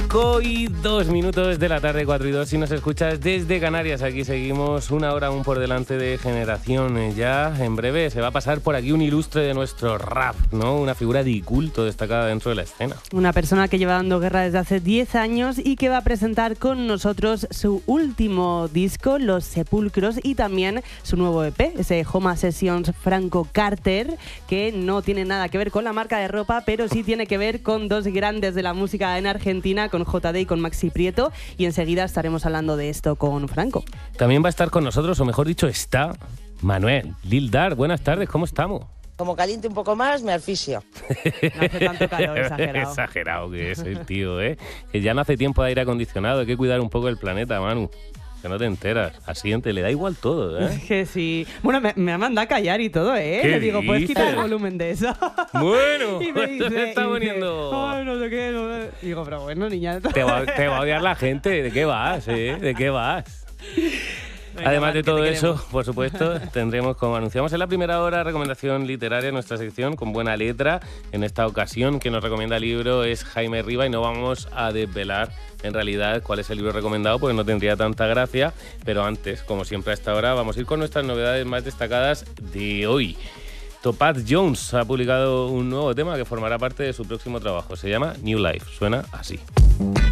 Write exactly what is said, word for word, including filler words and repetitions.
cinco y dos minutos de la tarde, cuatro y dos, si nos escuchas desde Canarias. Aquí seguimos una hora aún por delante de Generación. Ya en breve se va a pasar por aquí un ilustre de nuestro rap, ¿no? Una figura de culto destacada dentro de la escena. Una persona que lleva dando guerra desde hace diez años y que va a presentar con nosotros su último disco, Los Sepulcros, y también su nuevo E P, ese Homa Sessions Franco Carter, que no tiene nada que ver con la marca de ropa, pero sí tiene que ver con dos grandes de la música en Argentina, con J D y con Maxi Prieto, y enseguida estaremos hablando de esto con Franco. También va a estar con nosotros, o mejor dicho, está Manuel Lil Dar. Buenas tardes, ¿cómo estamos? Como caliente un poco más, me asfixio. No hace tanto calor, exagerado. Exagerado que es el tío, ¿eh? Que ya no hace tiempo de aire acondicionado, hay que cuidar un poco el planeta, Manu. Que no te enteras. Asiente, le da igual todo, ¿eh? Que sí. Bueno, me, me ha mandado a callar y todo, ¿eh? ¿Qué Le digo, ¿puedes dices? quitar el volumen de eso? Bueno, y me esto dice, se está y dice, poniendo... Ay, no sé qué, no sé. Digo, pero bueno, niña... Te va, te va a odiar la gente. ¿De qué vas, eh? ¿De qué vas? Venga, Además Mar, de que todo te eso, queremos. por supuesto, tendremos, como anunciamos en la primera hora, recomendación literaria en nuestra sección con buena letra. En esta ocasión, quien nos recomienda el libro es Jaime Riva y no vamos a desvelar en realidad cuál es el libro recomendado porque no tendría tanta gracia. Pero antes, como siempre a esta hora, vamos a ir con nuestras novedades más destacadas de hoy. Topaz Jones ha publicado un nuevo tema que formará parte de su próximo trabajo. Se llama New Life. Suena así.